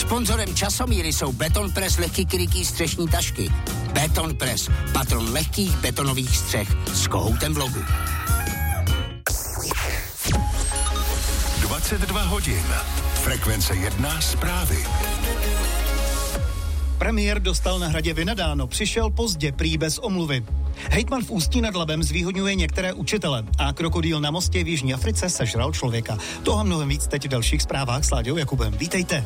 Sponzorem Časomíry jsou Beton Press lehký krytý střešní tašky. Beton Press, patron lehkých betonových střech s kohoutem v logu. 22 hodin. Frekvence 1 zprávy. Premiér dostal na Hradě vynadáno, přišel pozdě, prý bez omluvy. Hejtman v Ústí nad Labem zvýhodňuje některé učitele a krokodýl na mostě v Jižní Africe sežral člověka. Toho mnohem víc teď v dalších zprávách s Láďou Jakubem. Vítejte.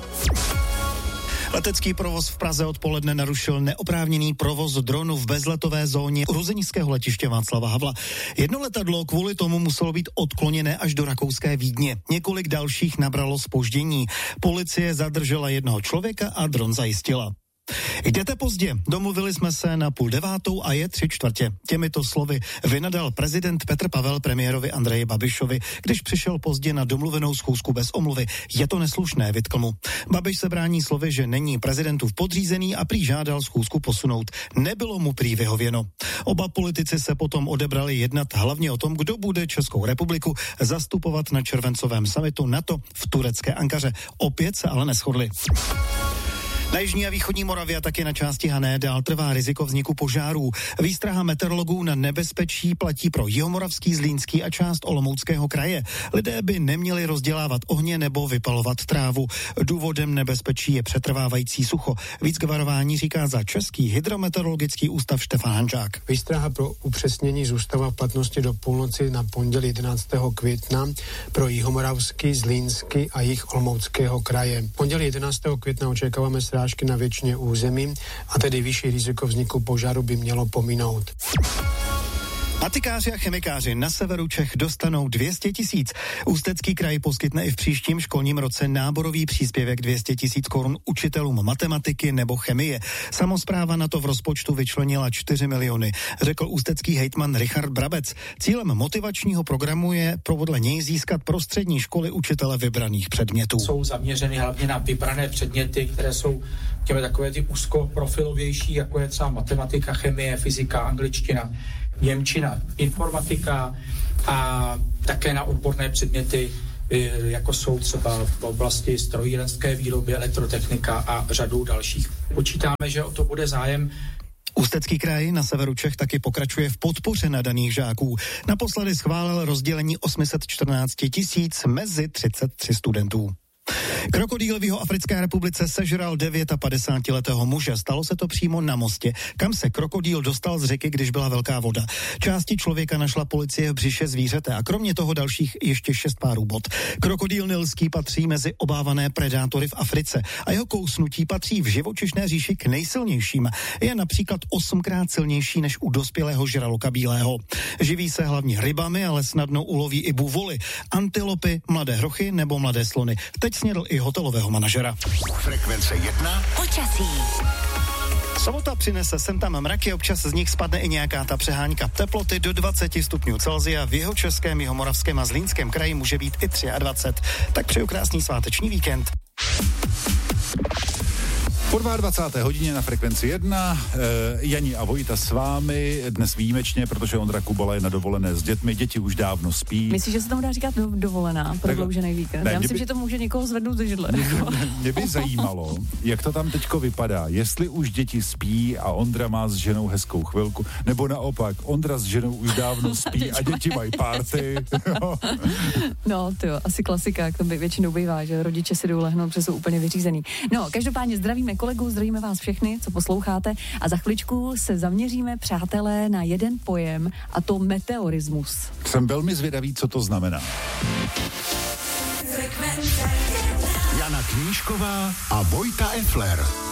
Letecký provoz v Praze odpoledne narušil neoprávněný provoz dronu v bezletové zóně ruzeňského letiště Václava Havla. Jedno letadlo kvůli tomu muselo být odkloněné až do rakouské Vídně. Několik dalších nabralo zpoždění. Policie zadržela jednoho člověka a dron zajistila. Jdete pozdě, domluvili jsme se na 8:30 a je 3/4. Těmito slovy vynadal prezident Petr Pavel premiérovi Andreji Babišovi, když přišel pozdě na domluvenou schůzku bez omluvy. Je to neslušné, vytkl mu. Babiš se brání slovy, že není prezidentův podřízený a prý žádal schůzku posunout. Nebylo mu prý vyhověno. Oba politici se potom odebrali jednat hlavně o tom, kdo bude Českou republiku zastupovat na červencovém summitu NATO v turecké Ankaře. Opět se ale neshodli. Na jižní a východní Moravě a taky na části Hané dál trvá riziko vzniku požárů. Výstraha meteorologů na nebezpečí platí pro Jihomoravský, Zlínský a část Olomouckého kraje. Lidé by neměli rozdělávat ohně nebo vypalovat trávu. Důvodem nebezpečí je přetrvávající sucho. Víc k varování říká za Český hydrometeorologický ústav Štefan Hanžák. Výstraha pro upřesnění zůstává v platnosti do půlnoci na pondělí 11. května pro Jihomoravský, Zlínský a jih Olomouckého kraje. Pondělí 11. května očekáváme srážky na většině území a tedy vyšší riziko vzniku požáru by mělo pominout. Matikáři a chemikáři na severu Čech dostanou 200 000. Ústecký kraj poskytne i v příštím školním roce náborový příspěvek 200 000 korun učitelům matematiky nebo chemie. Samospráva na to v rozpočtu vyčlenila 4 miliony, řekl ústecký hejtman Richard Brabec. Cílem motivačního programu je podle něj získat pro střední školy učitele vybraných předmětů. Jsou zaměřeny hlavně na vybrané předměty, které jsou takové ty úzkoprofilovější, jako je třeba matematika, chemie, fyzika, angličtina, němčina, informatika a také na odborné předměty, jako jsou třeba v oblasti strojírenské výroby, elektrotechnika a řadu dalších. Počítáme, že o to bude zájem. Ústecký kraj na severu Čech taky pokračuje v podpoře nadaných žáků. Naposledy schválil rozdělení 814 000 mezi 33 studentů. Krokodýl v Jihoafrické republice sežral 59letého muže. Stalo se to přímo na mostě, kam se krokodýl dostal z řeky, když byla velká voda. Části člověka našla policie v břiše zvířete a kromě toho dalších ještě 6 párů bot. Krokodýl nilský patří mezi obávané predátory v Africe a jeho kousnutí patří v živočišné říši k nejsilnějším. Je například 8krát silnější než u dospělého žraloka bílého. Živí se hlavně rybami, ale snadno uloví i buvoly, antilopy, mladé hrochy nebo mladé slony. Teď snědl i hotelového manažera. Frekvence 1. Počasí. Sobota přinese sem tam mraky, občas z nich spadne i nějaká ta přehánka. Teploty do 20 stupňů Celsia, v Jihočeském, Jihomoravském a Zlínském kraji může být i 23. Tak přeju krásný sváteční víkend. Po 22. hodině na Frekvenci 1 Jani a Vojta s vámi, dnes výjimečně, protože Ondra Kubala je na dovolené s dětmi, děti už dávno spí. Myslíš, že se tomu dá říkat dovolená, prodloužený víkend? Já myslím, že to může někoho zvednout ze židle. Mě by zajímalo, jak to tam teďko vypadá, jestli už děti spí a Ondra má s ženou hezkou chvilku, nebo naopak, Ondra s ženou už dávno spí a děti mají party. No, to jo, asi klasika, jak to většinou bývá, že rodiče si jdou lehnout, protože jsou úplně vyřízený. No, každopádně zdravíme kolegu, zdravíme vás všechny, co posloucháte a za chviličku se zaměříme, přátelé, na jeden pojem a to meteorismus. Jsem velmi zvědavý, co to znamená. Jana Knížková a Vojta Effler.